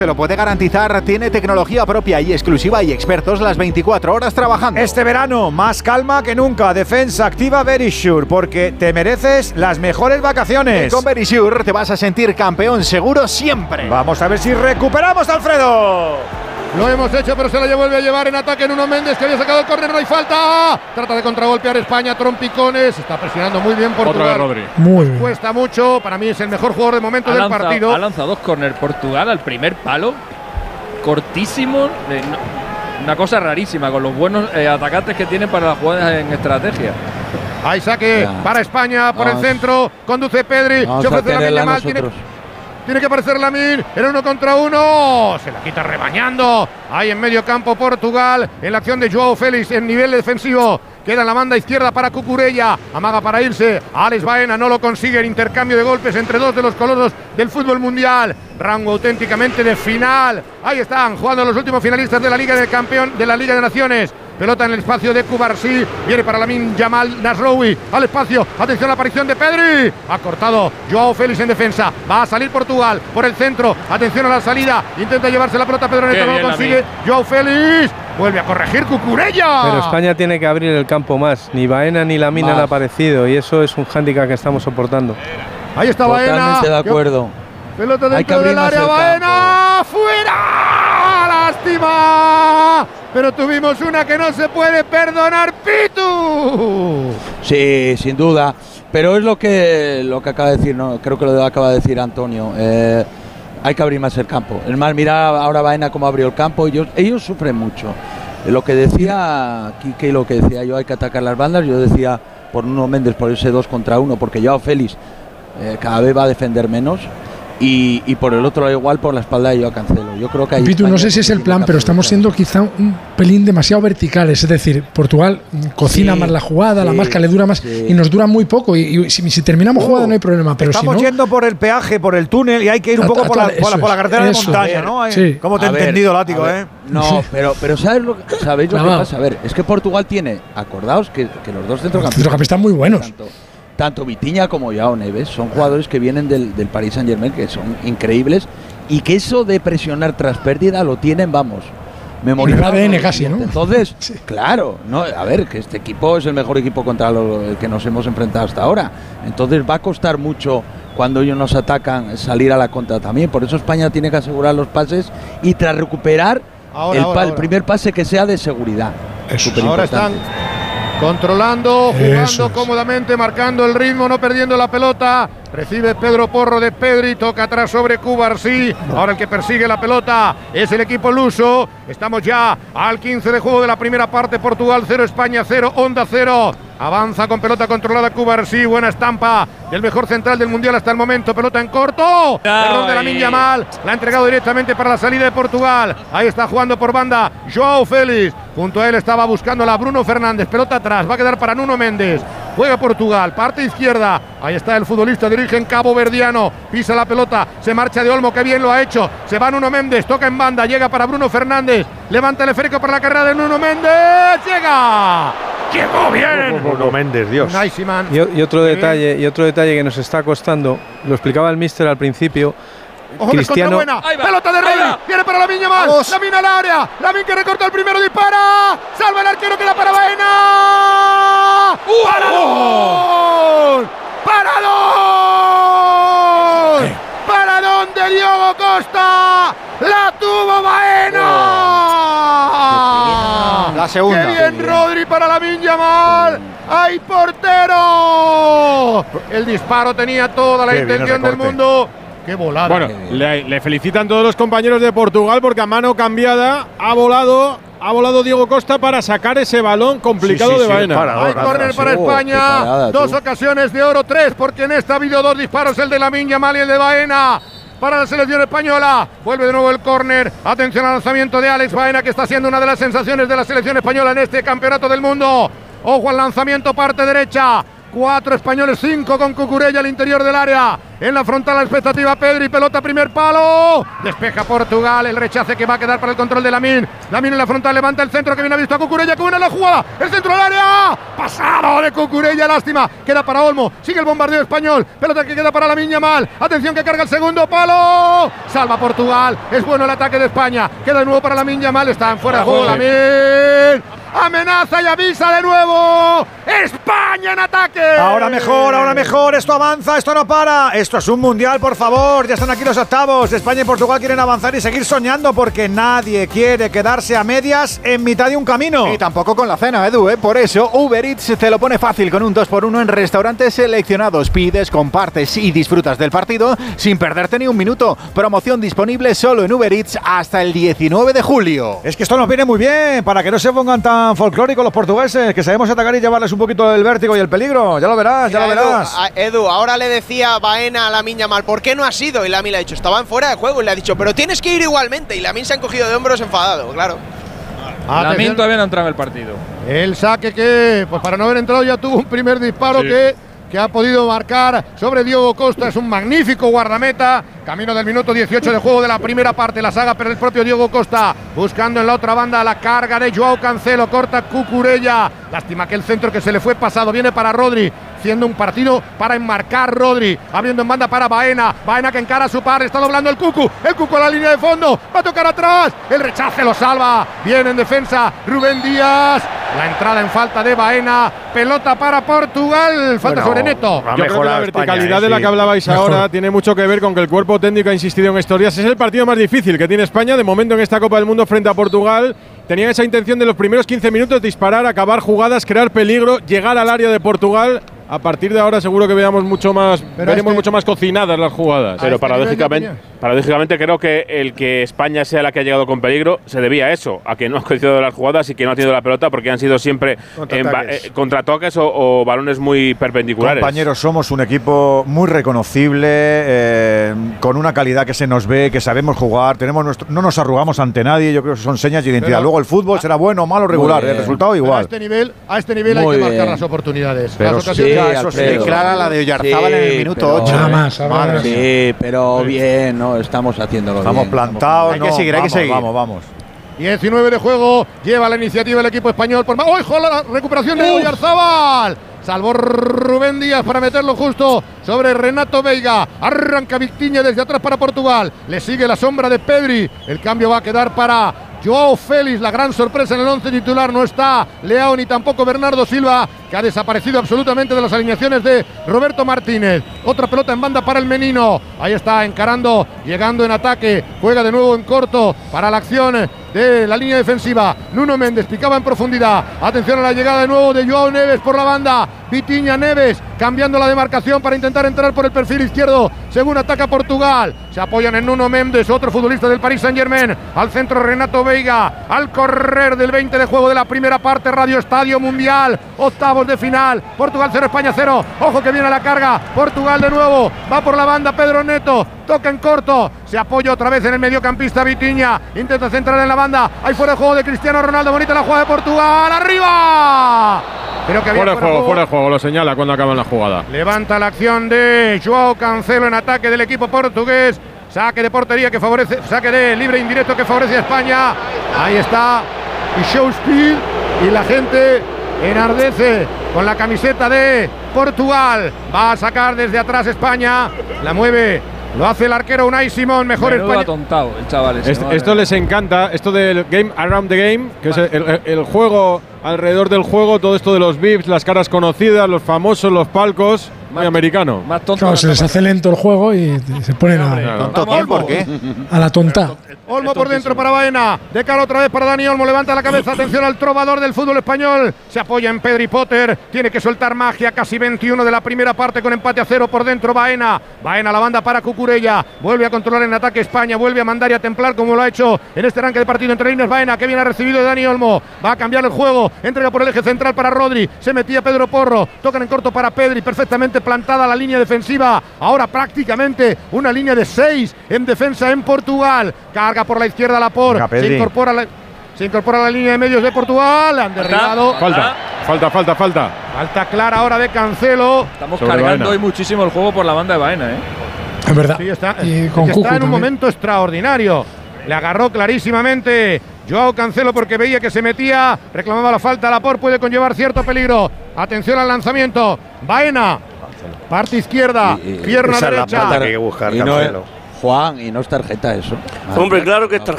Te lo puede garantizar, tiene tecnología propia y exclusiva y expertos las 24 horas trabajando. Este verano, más calma que nunca. Defensa activa Verisure, porque te mereces las mejores vacaciones. Y con Verisure te vas a sentir campeón seguro siempre. Vamos a ver si recuperamos a Alfredo. Lo hemos hecho, pero se la vuelve a llevar en ataque Nuno Méndez, que había sacado el córner, no hay falta. Trata de contragolpear España, trompicones. Está presionando muy bien Portugal. Otra de Rodri. Muy bien. Cuesta mucho, para mí es el mejor jugador de momento del partido. Ha lanzado 2 córner Portugal al primer palo. Cortísimo. Una cosa rarísima, con los buenos atacantes que tienen para las jugadas en estrategia. Hay saque para España por el centro. Conduce Pedri. Se ofrece Lamine Yamal. Tiene que aparecer Lamine. Era 1 contra 1. Se la quita rebañando. Ahí en medio campo Portugal. En la acción de Joao Félix en nivel defensivo. Queda en la banda izquierda para Cucurella. Amaga para irse. Alex Baena no lo consigue. El intercambio de golpes entre dos de los colosos del fútbol mundial. Rango auténticamente de final. Ahí están jugando los últimos finalistas de la Liga de Campeón de la Liga de Naciones. Pelota en el espacio de Cubarsí. Viene para Lamine Yamal Nasroui. Al espacio. Atención a la aparición de Pedri. Ha cortado Joao Félix en defensa. Va a salir Portugal por el centro. Atención a la salida. Intenta llevarse la pelota. Pedro Neto no lo consigue. Joao Félix. Vuelve a corregir Cucurella. Pero España tiene que abrir el campo más. Ni Baena ni Lamine han aparecido. Y eso es un hándicap que estamos soportando. Ahí está Baena. Totalmente de acuerdo. Pelota dentro del área. Baena. ¡Fuera! ¡Lástima! Pero tuvimos una que no se puede perdonar, Pitu. Sí, sin duda. Pero es lo que acaba de decir, ¿no? Creo que lo acaba de decir Antonio. Hay que abrir más el campo. Es más, mira ahora Baena cómo abrió el campo. Ellos sufren mucho. Lo que decía Quique y lo que decía yo, hay que atacar las bandas. Yo decía por Nuno Méndez, por ese 2 contra 1, porque Joao Félix cada vez va a defender menos. Y por el otro igual por la espalda de Joao Cancelo. Yo creo que hay. Pitu, no sé si es el plan, pero estamos siendo quizá un pelín demasiado verticales. Es decir, Portugal cocina más la jugada, la máscara le dura más y nos dura muy poco. Y si terminamos jugada no hay problema. Pero estamos si no, yendo por el peaje, por el túnel y hay que ir un poco por la carretera de montaña, ¿no? Sí. ¿Cómo te he entendido, Látigo, No, pero ¿sabéis lo que pasa? A ver, es que Portugal tiene, acordaos que los dos centrocampistas están muy buenos. Tanto Vitinha como Joao Neves son jugadores que vienen del Paris Saint-Germain, que son increíbles, y que eso de presionar tras pérdida lo tienen, vamos, memorizado. En el ADN casi, ¿no? Entonces, claro, no, a ver, que este equipo es el mejor equipo contra el que nos hemos enfrentado hasta ahora. Entonces va a costar mucho cuando ellos nos atacan salir a la contra también. Por eso España tiene que asegurar los pases y tras recuperar el primer pase que sea de seguridad. Ahora están controlando, jugando cómodamente, marcando el ritmo, no perdiendo la pelota. Recibe Pedro Porro de Pedri, toca atrás sobre Cubarsí. Ahora el que persigue la pelota es el equipo luso. Estamos ya al 15 de juego de la primera parte. Portugal 0, España 0, Onda 0. Avanza con pelota controlada Cubarsí. Buena estampa del mejor central del mundial hasta el momento. Pelota en corto. Error de Lamine Yamal. La ha entregado directamente para la salida de Portugal. Ahí está jugando por banda Joao Félix. Junto a él estaba buscándola Bruno Fernández. Pelota atrás. Va a quedar para Nuno Méndez. Juega Portugal. Parte izquierda. Ahí está el futbolista de origen caboverdiano. Pisa la pelota. Se marcha de Olmo. Que bien lo ha hecho. Se va Nuno Méndez. Toca en banda. Llega para Bruno Fernández. Levanta el esférico para la carrera de Nuno Méndez. Llega. Llegó bien. Nuno Méndez, Dios. Y otro detalle que nos está costando. Lo explicaba el míster al principio. Ojo, Cristiano. Buena. Pelota de Rodri. Viene para Lamine Yamal. Lamine al área. Lamine que recorta el primero. Dispara. Salva el arquero. Queda para Baena. ¡Paradón! ¡Paradón! ¡Paradón de Diogo Costa! ¡La tuvo Baena! La segunda. ¡Qué bien Rodri para Lamine Yamal! ¡Ay, portero! El disparo tenía toda la intención del mundo. ¡Qué volada! Bueno, le felicitan todos los compañeros de Portugal porque a mano cambiada ha volado Diego Costa para sacar ese balón complicado de Baena. Hay córner para España. Dos ocasiones de oro, 3, porque en esta ha habido 2 disparos, el de Lamine Yamal y el de Baena. Para la selección española, vuelve de nuevo el córner. Atención al lanzamiento de Alex Baena, que está siendo una de las sensaciones de la selección española en este campeonato del mundo. Ojo al lanzamiento, parte derecha. 4 españoles, 5 con Cucurella al interior del área. En la frontal la expectativa Pedri, pelota primer palo. Despeja Portugal, el rechace que va a quedar para el control de Lamine. Lamine en la frontal levanta el centro que viene visto a Cucurella, que buena la jugada. El centro del área. Pasado de Cucurella, lástima. Queda para Olmo, sigue el bombardeo español. Pelota que queda para Lamine Yamal. Atención que carga el segundo palo. Salva Portugal, es bueno el ataque de España. Queda de nuevo para Lamine Yamal, está en fuera de juego Lamine. Amenaza y avisa de nuevo. España en ataque. Ahora mejor. Esto avanza, esto no para. Esto es un mundial, por favor. Ya están aquí los octavos. España y Portugal quieren avanzar y seguir soñando porque nadie quiere quedarse a medias en mitad de un camino. Y tampoco con la cena, Edu, ¿eh? Por eso Uber Eats te lo pone fácil con un 2x1 en restaurantes seleccionados. Pides, compartes y disfrutas del partido sin perderte ni un minuto. Promoción disponible solo en Uber Eats hasta el 19 de julio. Es que esto nos viene muy bien para que no se pongan tan folclóricos los portugueses, que sabemos atacar y llevarles un poquito el vértigo y el peligro. Ya lo verás, ya lo verás. Edu, ahora le decía Baena a Lamine Yamal, ¿por qué no has ido? Y Lamine le ha dicho, estaban fuera de juego. Y le ha dicho, pero tienes que ir igualmente. Y Lamine se ha encogido de hombros enfadado, claro. Lamine todavía no ha entrado en el partido. El saque que, pues para no haber entrado, ya tuvo un primer disparo que ha podido marcar sobre Diogo Costa. Es un magnífico guardameta. Camino del minuto 18 de juego de la primera parte. La saga, pero el propio Diogo Costa buscando en la otra banda la carga de Joao Cancelo. Corta Cucurella. Lástima que el centro que se le fue pasado viene para Rodri. Haciendo un partido para enmarcar Rodri. Abriendo en banda para Baena. Baena que encara a su par. Está doblando el Cucu. El Cucu a la línea de fondo. Va a tocar atrás. El rechace lo salva. Viene en defensa Rubén Díaz. La entrada en falta de Baena. Pelota para Portugal. Falta sobre Neto. Yo creo que la verticalidad de la que hablabais ahora tiene mucho que ver con que el cuerpo técnico ha insistido en estos días. Es el partido más difícil que tiene España de momento en esta Copa del Mundo frente a Portugal. Tenían esa intención de los primeros 15 minutos disparar, acabar jugadas, crear peligro, llegar al área de Portugal. A partir de ahora seguro que veremos mucho más cocinadas las jugadas. Pero paradójicamente creo que el que España sea la que ha llegado con peligro se debía a eso, a que no ha coincidido las jugadas y que no ha tenido la pelota porque han sido siempre contraataques o balones muy perpendiculares. Compañeros, somos un equipo muy reconocible, con una calidad que se nos ve, que sabemos jugar, no nos arrugamos ante nadie, yo creo que son señas de identidad. Luego el fútbol será bueno, malo, regular, el resultado igual. A este nivel hay que marcar las oportunidades. Pero las ocasiones. Eso sí, clara la de Oyarzábal en el minuto 8. Nada más. Sí, pero bien, no estamos haciéndolo Estamos bien. plantados. Hay que seguir, hay que seguir. Vamos. 19 de juego, lleva la iniciativa el equipo español. ¡Ojo! La recuperación de Oyarzábal. Salvó Rubén Díaz para meterlo justo sobre Renato Veiga. Arranca Victiña desde atrás para Portugal. Le sigue la sombra de Pedri. El cambio va a quedar para Joao Félix. La gran sorpresa en el 11 titular. No está Leao ni tampoco Bernardo Silva, que ha desaparecido absolutamente de las alineaciones de Roberto Martínez. Otra pelota en banda para el menino. Ahí está encarando, llegando en ataque. Juega de nuevo en corto para la acción de la línea defensiva. Nuno Méndez picaba en profundidad. Atención a la llegada de nuevo de Joao Neves por la banda. Vitinha, Neves cambiando la demarcación para intentar entrar por el perfil izquierdo según ataca Portugal. Se apoyan en Nuno Méndez, otro futbolista del Paris Saint-Germain. Al centro Renato Veiga. Al correr del 20 de juego de la primera parte, Radio Estadio Mundial, octavos de final. Portugal 0, España 0. Ojo que viene la carga. Portugal de nuevo. Va por la banda Pedro Neto. Toca en corto. Se apoya otra vez en el mediocampista Vitinha. Intenta centrar en la banda. Hay fuera de juego de Cristiano Ronaldo. Bonita la jugada de Portugal. ¡Arriba! Creo que había fuera de juego, lo señala cuando acaba la jugada. Levanta la acción de Joao Cancelo en ataque del equipo portugués. Saque de portería que favorece, saque de libre indirecto que favorece a España. Ahí está. Y show speed. Y la gente enardece con la camiseta de Portugal. Va a sacar desde atrás España. La mueve. Lo hace el arquero Unai Simón, mejor España. Atontado el chaval ese, esto les encanta, esto del game around the game, que es el juego alrededor del juego, todo esto de los VIPs, las caras conocidas, los famosos, los palcos, muy americano. Más tonto. Claro, se les hace lento el juego y se ponen ¿Por qué? a la tonta. Olmo por dentro para Baena. De cara otra vez para Dani Olmo. Levanta la cabeza. Atención al trovador del fútbol español. Se apoya en Pedri Potter. Tiene que soltar magia. Casi 21 de la primera parte con empate a 0 por dentro. Baena. Baena la banda para Cucurella. Vuelve a controlar en ataque España. Vuelve a mandar y a templar como lo ha hecho en este arranque de partido entre líneas. Baena que bien ha recibido de Dani Olmo. Va a cambiar el juego. Entrega por el eje central para Rodri. Se metía Pedro Porro. Tocan en corto para Pedri. Perfectamente plantada la línea defensiva. Ahora prácticamente una línea de 6 en defensa en Portugal. Carga por la izquierda Laporte. Se incorpora a la línea de medios de Portugal. Han derribado. Falta. Falta. Falta clara ahora de Cancelo. Estamos cargando hoy muchísimo el juego por la banda de Baena, ¿eh? Es verdad. Sí, está, y es con que Cucu está en un también. momento extraordinario. Le agarró clarísimamente Joao Cancelo porque veía que se metía, reclamaba la falta. Laporte puede conllevar cierto peligro. Atención al lanzamiento. Baena, parte izquierda, pierna esa derecha. es la pata que hay que buscar, y no Cancelo. Juan, y no es tarjeta eso. Hombre, claro que es tarjeta.